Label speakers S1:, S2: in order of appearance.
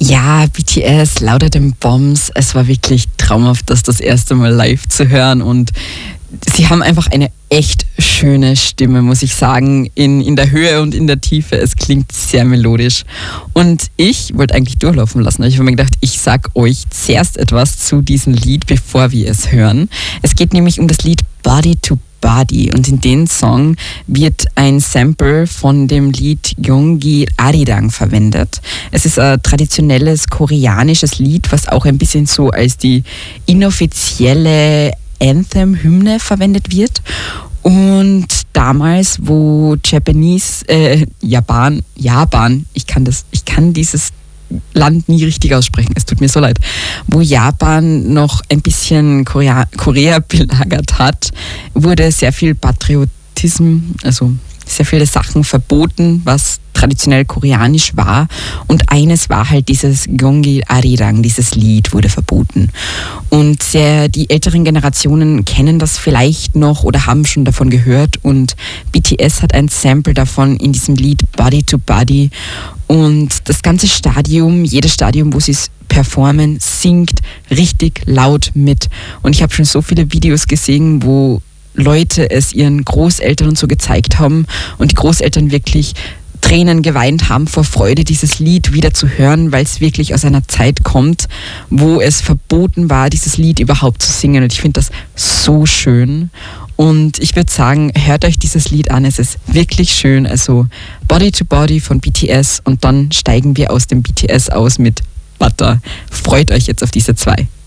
S1: Ja, BTS, Louder Than Bombs, es war wirklich traumhaft, das erste Mal live zu hören und sie haben einfach eine echt schöne Stimme, muss ich sagen, in der Höhe und in der Tiefe. Es klingt sehr melodisch. Und ich wollte eigentlich durchlaufen lassen. Ich habe mir gedacht, ich sage euch zuerst etwas zu diesem Lied, bevor wir es hören. Es geht nämlich um das Lied Body to Body und in dem Song wird ein Sample von dem Lied Yeongi Arirang verwendet. Es ist ein traditionelles koreanisches Lied, was auch ein bisschen so als die inoffizielle Anthem-Hymne verwendet wird. Und damals, wo Japan, ich kann dieses Land nie richtig aussprechen, es tut mir so leid, wo Japan noch ein bisschen Korea belagert hat, wurde sehr viel Patriotismus, also sehr viele Sachen verboten, was traditionell koreanisch war. Und eines war halt dieses Yeongi Arirang, dieses Lied wurde verboten. Und die älteren Generationen kennen das vielleicht noch oder haben schon davon gehört. Und BTS hat ein Sample davon in diesem Lied Body to Body. Und das ganze Stadium, jedes Stadium, wo sie es performen, singt richtig laut mit. Und ich habe schon so viele Videos gesehen, wo Leute es ihren Großeltern und so gezeigt haben und die Großeltern wirklich Tränen geweint haben vor Freude, dieses Lied wieder zu hören, weil es wirklich aus einer Zeit kommt, wo es verboten war, dieses Lied überhaupt zu singen. Und ich finde das so schön. Und ich würde sagen, hört euch dieses Lied an, es ist wirklich schön. Also Body to Body von BTS und dann steigen wir aus dem BTS aus mit Butter. Freut euch jetzt auf diese zwei.